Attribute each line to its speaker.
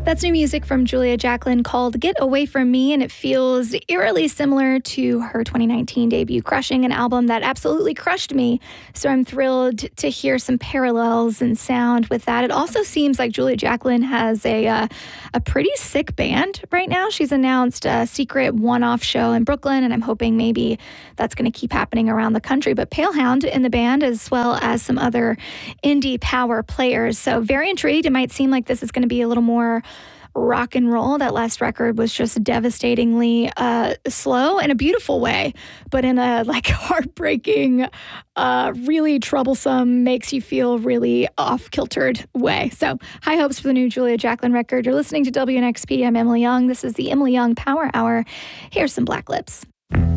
Speaker 1: That's new music from Julia Jacklin called Get Away From Me, and it feels eerily similar to her 2019 debut, Crushing, an album that absolutely crushed me. So I'm thrilled to hear some parallels in sound with that. It also seems like Julia Jacklin has a pretty sick band right now. She's announced a secret one-off show in Brooklyn, and I'm hoping maybe that's going to keep happening around the country. But Palehound in the band, as well as some other indie power players. So very intrigued. It might seem like this is going to be a little more rock and roll. That last record was just devastatingly slow in a beautiful way, but in a heartbreaking, really troublesome, makes you feel really off-kiltered way. So high hopes for the new Julia Jacklin record. You're listening to WNXP. I'm Emily Young. This is the Emily Young Power Hour. Here's some Black Lips.